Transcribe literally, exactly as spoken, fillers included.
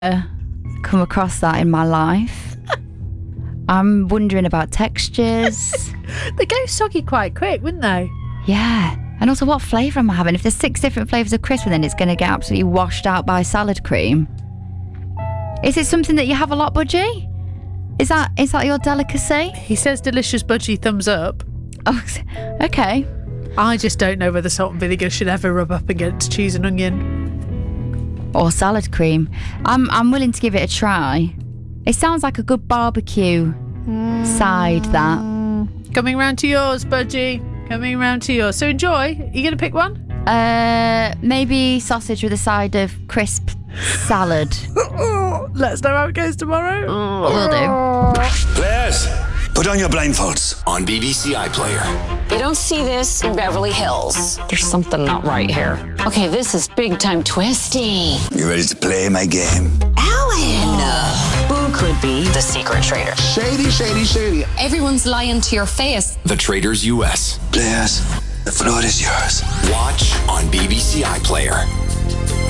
uh, come across that in my life. I'm wondering about textures. They go soggy quite quick, wouldn't they? Yeah. And also, what flavour am I having? If there's six different flavours of crisp, then it's going to get absolutely washed out by salad cream. Is it something that you have a lot, Budgie? Is that is that your delicacy? He says delicious budgie, thumbs up. Oh, okay. I just don't know whether salt and vinegar should ever rub up against cheese and onion. Or salad cream. I'm I'm willing to give it a try. It sounds like a good barbecue mm. side, that. Coming round to yours, budgie. Coming round to yours. So enjoy. Are you going to pick one? Uh, maybe sausage with a side of crisp salad. Let's know how it goes tomorrow. Will do. Players, put on your blindfolds on B B C iPlayer. You don't see this in Beverly Hills. There's something not right here. Okay, this is big time twisty. You ready to play my game? Alan! Who could be the secret traitor? Shady, shady, shady. Everyone's lying to your face. The Traitors U S. Players, the floor is yours. Watch on B B C iPlayer.